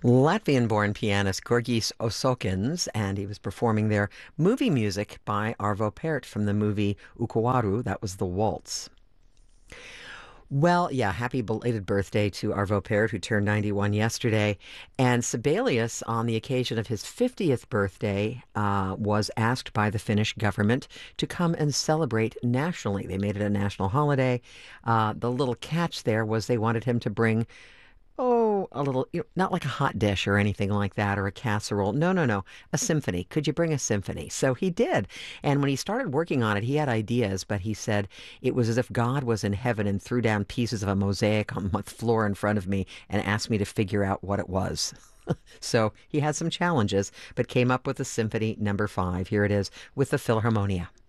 Latvian-born pianist Gorgis Osokins, and he was performing their movie music by Arvo Pärt from the movie Ukuaru. That was The Waltz. Well, yeah, happy belated birthday to Arvo Pärt, who turned 91 yesterday. And Sibelius, on the occasion of his 50th birthday, was asked by the Finnish government to come and celebrate nationally. They made it a national holiday. The little catch there was they wanted him to bring a little, not like a hot dish or anything like that, or a casserole. No, no, no. A symphony. Could you bring a symphony? So he did. And when he started working on it, he had ideas, but he said it was as if God was in heaven and threw down pieces of a mosaic on the floor in front of me and asked me to figure out what it was. So he had some challenges, but came up with the Symphony Number 5. Here it is with the Philharmonia.